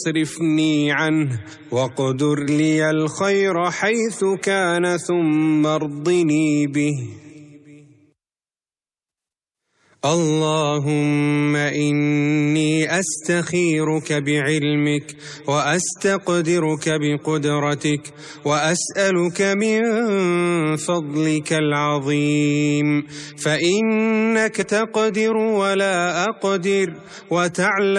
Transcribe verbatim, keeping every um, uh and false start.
واصرفني عنه واقدر لي الخير حيث كان ثم ارضني به. اللهم إني أستخيرك بعلمك وأستقدرك بقدرتك وأسألك من فضلك العظيم، فإنك تقدر ولا أقدر وتعلم